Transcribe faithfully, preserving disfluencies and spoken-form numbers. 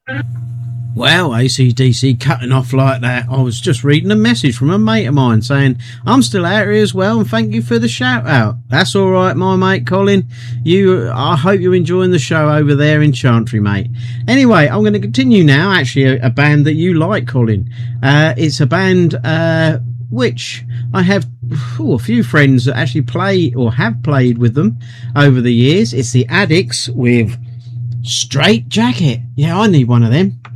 Well, A C D C cutting off like that. I was just reading a message from a mate of mine saying, I'm still out here as well and thank you for the shout out. That's all right, my mate Colin. You, I hope you're enjoying the show over there in Chantry, mate. Anyway, I'm going to continue now. Actually, a, a band that you like, Colin. Uh, it's a band uh, which I have ooh, a few friends that actually play or have played with them over the years. It's the Addicts with Straight Jacket. Yeah, I need one of them.